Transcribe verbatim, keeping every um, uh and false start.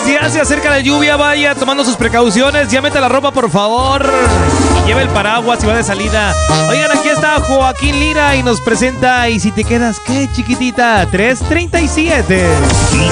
Ya se acerca la lluvia, vaya tomando sus precauciones. Ya mete la ropa, por favor. Y lleva el paraguas y va de salida. Oigan, aquí está Joaquín Lira y nos presenta Y si te quedas, ¿qué, chiquitita? tres treinta y siete.